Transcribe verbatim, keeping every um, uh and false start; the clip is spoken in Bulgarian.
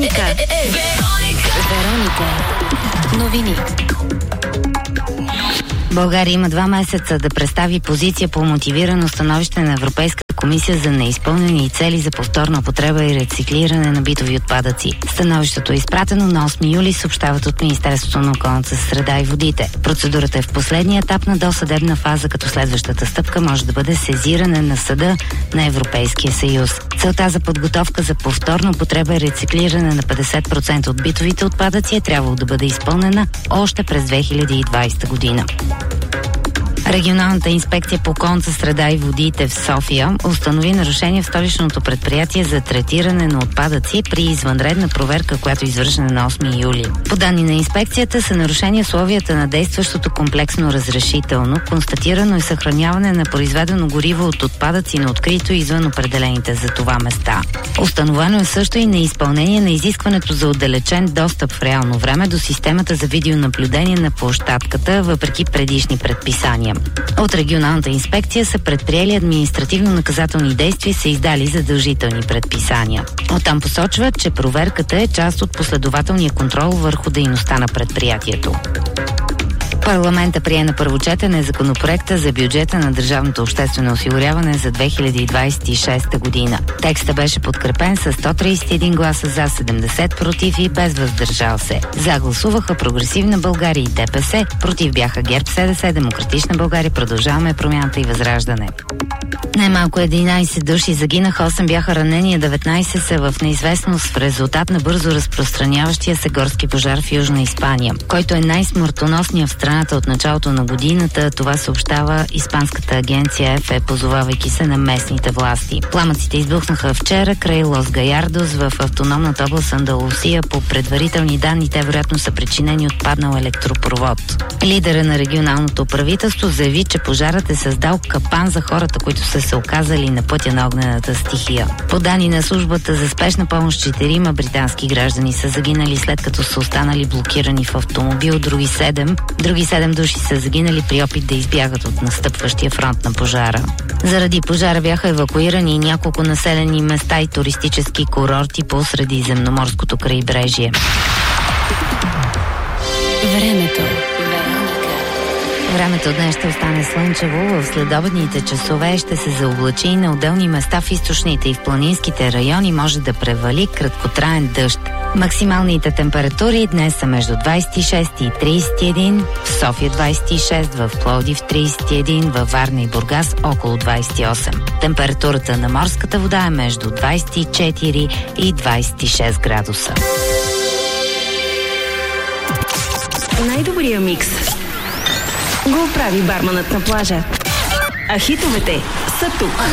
Вероника. Вероника. Новини. България има два месеца да представи позиция по мотивирано становище на Европейска комисия за неизпълнени цели за повторна употреба и рециклиране на битови отпадъци. Становището е изпратено на осми юли, съобщават от Министерството на околната среда и водите. Процедурата е в последния етап на досъдебна фаза, като следващата стъпка може да бъде сезиране на съда на Европейския съюз. Целта за подготовка за повторна употреба и рециклиране на петдесет процента от битовите отпадъци е трябвало да бъде изпълнена още през две хиляди и двадесета година. Регионалната инспекция по околната среда и водите в София установи нарушение в столичното предприятие за третиране на отпадъци при извънредна проверка, която е извършена на осми юли. По данни на инспекцията са нарушени условията на действащото комплексно разрешително, констатирано е съхраняване на произведено гориво от отпадъци на открито и извън определените за това места. Установено е също и неизпълнение на изискването за отдалечен достъп в реално време до системата за видеонаблюдение на площадката, въпреки предишни предписания. От регионалната инспекция са предприели административно-наказателни действия и са издали задължителни предписания. Оттам посочват, че проверката е част от последователния контрол върху дейността на предприятието. Парламента прие на първо четене законопроекта за бюджета на държавното обществено осигуряване за две хиляди двадесет и шеста година. Текстът беше подкрепен с сто тридесет и един гласа за, седемдесет против и без въздържал се. За гласуваха Прогресивна България и ДПС, против бяха ГЕРБ, СДС, Демократична България, Продължаваме промяната и Възраждане. Най-малко единадесет души загинаха, осем бяха ранени, а деветнадесет са в неизвестност в резултат на бързо разпространяващия се горски пожар в Южна Испания, който е най-смъртоносният в страната от началото на годината. Това съобщава испанската агенция ЕФЕ, позовавайки се на местните власти. Пламъците избухнаха вчера край Лос Гаярдос в автономната област Андалусия. По предварителни данни, те вероятно са причинени от паднал електропровод. Лидера на регионалното правителство заяви, че пожарът е създал капан за хората, които са се оказали на пътя на огнената стихия. По данни на службата за спешна помощ, четирима британски граждани са загинали, след като са останали блокирани в автомобил. Други седем, други седем души са загинали при опит да избягат от настъпващия фронт на пожара. Заради пожара бяха евакуирани няколко населени места и туристически курорти по Средиземноморското крайбрежие. Времето. Времето днес ще остане слънчево, в следобедните часове ще се заоблачи и на отделни места в източните и в планинските райони може да превали краткотраен дъжд. Максималните температури днес са между двадесет и шест и тридесет и един, в София двадесет и шест, в Пловдив тридесет и един, във Варна и Бургас около двадесет и осем. Температурата на морската вода е между двадесет и четири и двадесет и шест градуса. Най-добрия микс го прави барманът на плажа. А хитовете са тук.